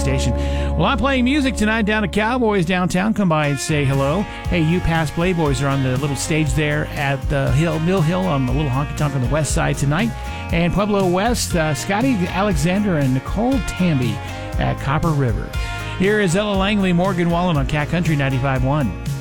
station. Well, I'm playing music tonight down at Cowboys downtown. Come by and say hello. Hey, you past Playboys are on the little stage there at the Mill Hill on the little honky-tonk on the west side tonight. And Pueblo West, Scotty Alexander and Nicole Tamby at Copper River. Here is Ella Langley, Morgan Wallen on Cat Country 95.1.